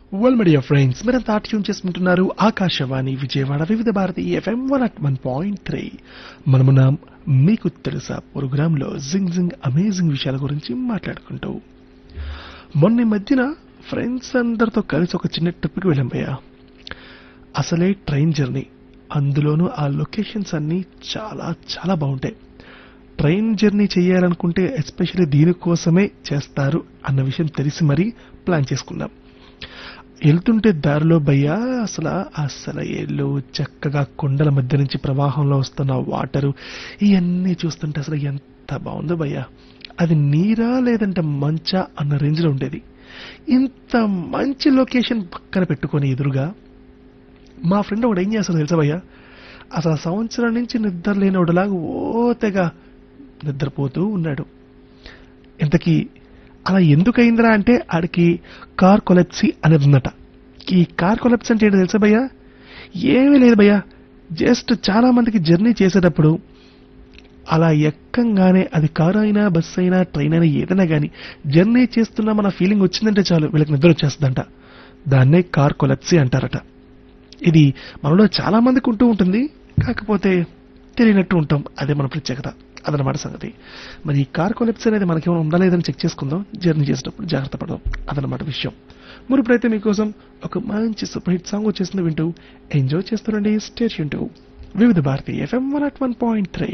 Well my dear friends, మీరంతా tune చేసుకుంటున్నారు ఆకాశవాణి విజయవాడ వివిధ భారతి ఎఫ్ఎం 101.3. మనమున్నాం మీకు తెలుసా ప్రోగ్రాంలో జింగ్ జింగ్ అమేజింగ్ విషయాల గురించి మాట్లాడుకుంటూ. మొన్న ఈ మధ్యన ఫ్రెండ్స్ అందరితో కలిసి ఒక చిన్న ట్రిప్కి వెళ్ళాం భయ్యా. అసలే ట్రైన్ జర్నీ, అందులోనూ ఆ లొకేషన్స్ అన్నీ చాలా చాలా బాగుంటాయి. ట్రైన్ జర్నీ చేయాలనుకుంటే ఎస్పెషల్లీ దీనికోసమే చేస్తారు అన్న విషయం తెలిసి మరీ ప్లాన్ చేసుకున్నాం. వెళ్తుంటే దారిలో భయ్యా అసలు ఏళ్ళు చక్కగా కొండల మధ్య నుంచి ప్రవాహంలో వస్తున్న వాటరు ఇవన్నీ చూస్తుంటే అసలు ఎంత బాగుందో భయ్యా. అది నీరా లేదంటే మంచా అన్న రేంజ్లో ఉండేది. ఇంత మంచి లొకేషన్ పక్కన పెట్టుకొని ఎదురుగా మా ఫ్రెండ్ ఒకడు ఏం చేస్తాడు తెలుసా భయ్యా, అసలు సంవత్సరం నుంచి నిద్ర లేనివాడులాగా తెగ నిద్రపోతూ ఉన్నాడు. ఇంతకీ అలా ఎందుకయిందిరా అంటే ఆడికి కార్ కొలెప్సీ అనేది ఉందట. ఈ కార్ కొలెప్సీ అంటే ఏంటో తెలుసా భయ్యా? ఏమీ లేదు భయ్యా, జస్ట్ చాలా మందికి జర్నీ చేసేటప్పుడు అలా ఎక్కంగానే అది కారు అయినా బస్సు అయినా ట్రైన్ అయినా ఏదైనా కానీ జర్నీ చేస్తున్నా మన ఫీలింగ్ వచ్చిందంటే చాలు వీళ్ళకి నిద్ర వచ్చేస్తుందంట. దాన్నే కార్ కొలెప్సీ అంటారట. ఇది మనలో చాలా మందికి ఉంటూ ఉంటుంది, కాకపోతే తెలియనట్టు ఉంటాం. అదే మన ప్రత్యేకత, అదనమాట సంగతి. మరి ఈ కార్ కొలెప్సీ అనేది మనకేమైనా ఉందా లేదని చెక్ చేసుకుందాం, జర్నీ చేసేటప్పుడు జాగ్రత్త పడదాం, అదనమాట విషయం. మరి ఇప్పుడైతే మీకోసం ఒక మంచి సూపర్ హిట్ సాంగ్ వచ్చేసింది, వింటూ ఎంజాయ్ చేస్తుండండి. స్టేట్ టు వివిధ భారతి ఎఫ్ఎం 101.3.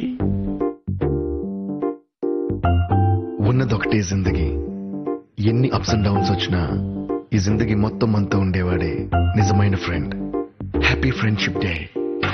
ఉన్నదొకటే జిందగీ, ఎన్ని అప్స్ అండ్ డౌన్స్ వచ్చినా ఈ జిందగీ మొత్తం అంతా ఉండేవాడే నిజమైన ఫ్రెండ్. Happy friendship day.